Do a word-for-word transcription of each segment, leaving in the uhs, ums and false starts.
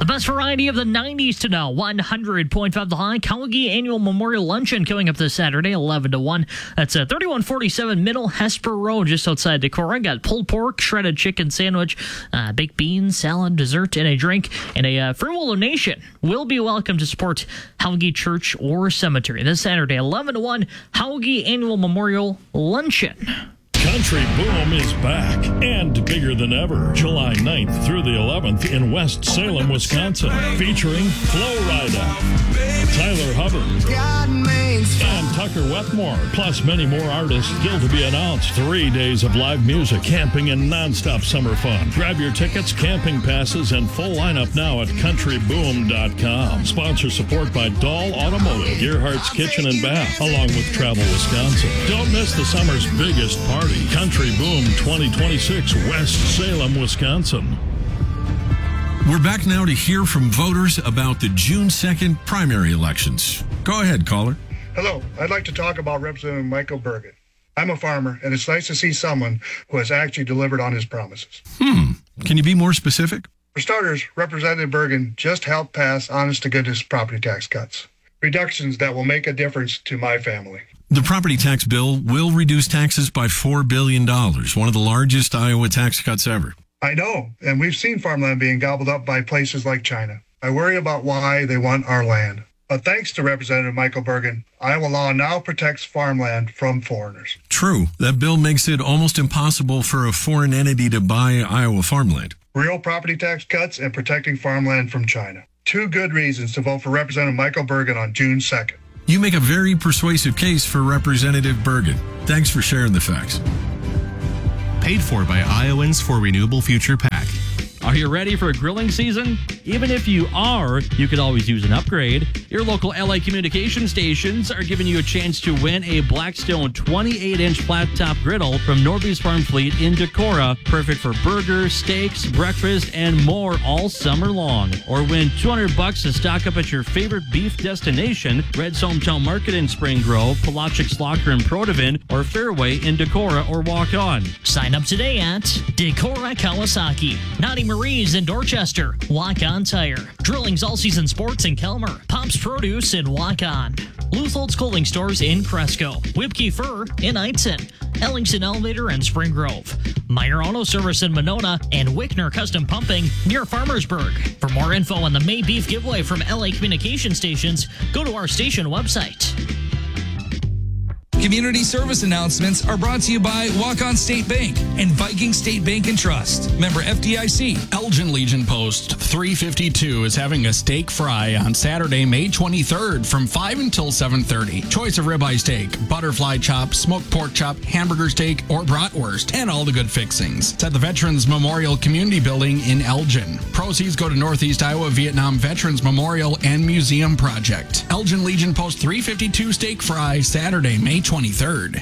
best variety of the nineties to now. one hundred point five The High. Calugi Annual Memorial Luncheon coming up this Saturday, eleven to one. That's at thirty-one forty-seven Middle Hesper Road, just outside Decorah. Got pulled pork, shredded chicken sandwich, uh, baked beans, salad, dessert, and a drink. And a uh, free will donation will be welcome to support Calugi Church or Cemetery. This Saturday, eleven to one, Calugi Annual Memorial Luncheon. Country Boom is back and bigger than ever. July ninth through the eleventh in West Salem, Wisconsin. Featuring Flo Rida, Tyler Hubbard, and Tucker Wetmore. Plus many more artists still to be announced. Three days of live music, camping, and nonstop summer fun. Grab your tickets, camping passes, and full lineup now at country boom dot com. Sponsor support by Dahl Automotive, Gearhart's Kitchen and Bath, along with Travel Wisconsin. Don't miss the summer's biggest party. Country Boom twenty twenty-six, West Salem, Wisconsin. We're back now to hear from voters about the June second primary elections. Go ahead, caller. Hello. I'd like to talk about Representative Michael Bergen. I'm a farmer, and it's nice to see someone who has actually delivered on his promises. Hmm. Can you be more specific? For starters, Representative Bergen just helped pass honest-to-goodness property tax cuts. Reductions that will make a difference to my family. The property tax bill will reduce taxes by four billion dollars, one of the largest Iowa tax cuts ever. I know, and we've seen farmland being gobbled up by places like China. I worry about why they want our land. But thanks to Representative Michael Bergen, Iowa law now protects farmland from foreigners. True. That bill makes it almost impossible for a foreign entity to buy Iowa farmland. Real property tax cuts and protecting farmland from China. Two good reasons to vote for Representative Michael Bergen on June second. You make a very persuasive case for Representative Bergen. Thanks for sharing the facts. Paid for by Iowans for Renewable Future PAC. Are you ready for grilling season? Even if you are, you could always use an upgrade. Your local L A communication stations are giving you a chance to win a Blackstone twenty-eight inch flat top griddle from Norby's Farm Fleet in Decorah. Perfect for burgers, steaks, breakfast, and more all summer long. Or win two hundred bucks to stock up at your favorite beef destination, Red's Hometown Market in Spring Grove, Palachik's Locker in Protivin, or Fairway in Decorah or Walk On. Sign up today at Decorah Kawasaki, Naughty Marie's in Dorchester, Walk On Tire, Drilling's All Season Sports in Kelmer, Pop's Produce in Walk On, Luthold's Clothing Stores in Cresco, Whipkey Fur in Eitzen, Ellingson Elevator in Spring Grove, Meyer Auto Service in Monona, and Wickner Custom Pumping near Farmersburg. For more info on the May Beef giveaway from L A Communication Stations, go to our station website. Community service announcements are brought to you by Walk-On State Bank and Viking State Bank and Trust. Member F D I C. Elgin Legion Post three fifty-two is having a steak fry on Saturday, May twenty-third from five until seven thirty. Choice of ribeye steak, butterfly chop, smoked pork chop, hamburger steak, or bratwurst, and all the good fixings. It's at the Veterans Memorial Community Building in Elgin. Proceeds go to Northeast Iowa Vietnam Veterans Memorial and Museum Project. Elgin Legion Post three fifty-two steak fry, Saturday, May twenty-third.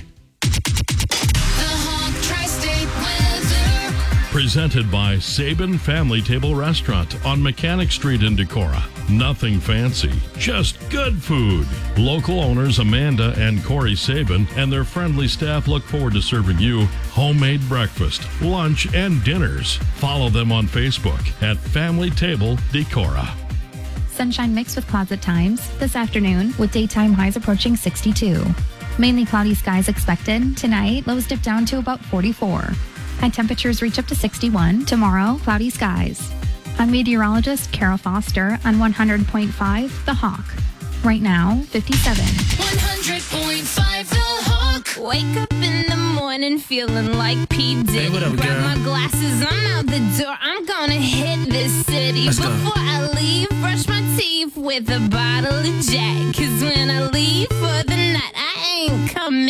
Presented by Sabin Family Table Restaurant on Mechanic Street in Decorah. Nothing fancy, just good food. Local owners Amanda and Corey Sabin and their friendly staff look forward to serving you homemade breakfast, lunch, and dinners. Follow them on Facebook at Family Table Decorah. Sunshine mixed with clouds at times this afternoon with daytime highs approaching sixty-two. Mainly cloudy skies expected. Tonight, lows dip down to about forty-four. High temperatures reach up to sixty-one. Tomorrow, cloudy skies. I'm meteorologist Carol Foster on one hundred point five The Hawk. Right now, fifty-seven. one hundred point five The Hawk. Wake up in the morning feeling like P. Diddy. Hey, what up, Grab girl? my glasses, I'm out the door. I'm gonna hit this city. Let's go. Before I leave, brush my teeth with a bottle of Jack. Cause when I leave,